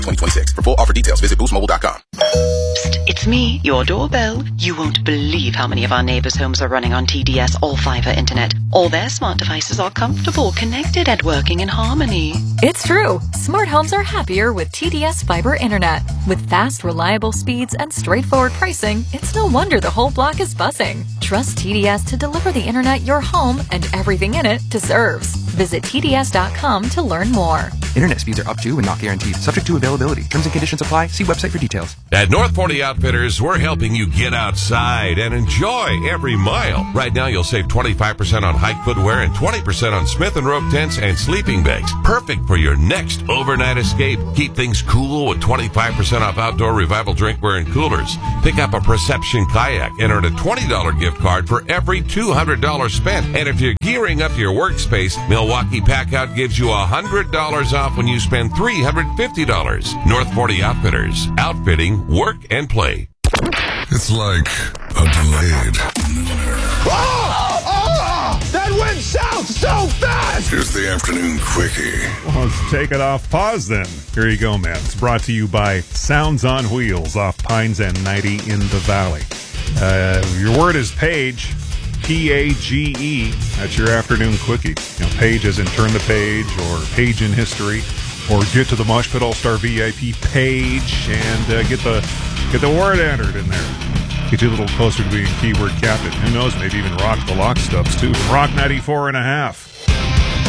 2026. For full offer details, visit boostmobile.com. Psst, it's me, your doorbell. You won't believe how many of our neighbors' homes are running on TDS All-Fiber Internet. All their smart devices are comfortable, connected, and working in harmony. It's true. Smart homes are happier with TDS Fiber Internet. With fast, reliable speeds and straightforward pricing, it's no wonder the whole block is buzzing. Trust TDS to deliver the internet your home and everything in it deserves. Visit TDS.com to learn more. Internet speeds are up to and not guaranteed. Subject to availability. Terms and conditions apply. See website for details. At North 40 Outfitters, we're helping you get outside and enjoy every mile. Right now, you'll save 25% on hike footwear and 20% on Smith & Rope tents and sleeping bags. Perfect for your next overnight escape. Keep things cool with 25% off outdoor Revival drinkware and coolers. Pick up a Perception kayak and earn a $20 gift card for every $200 spent. And if you're gearing up your workspace, Milwaukee Packout gives you $100 off when you spend $350. North 40 Outfitters. Outfitting, work, and play. It's like a delayed. That went south so fast! Here's the afternoon quickie. Well, let's take it off pause then. Here you go, man. It's brought to you by Sounds on Wheels off Pines and 90 in the Valley. Your word is page. P-A-G-E. That's your afternoon quickie. You know, page as in turn the page, or page in history, or get to the Mosh Pit All-Star VIP page and get the word entered in there. Get you a little closer to being keyword captain. Who knows? Maybe even rock the lock stubs too. Rock 94.5.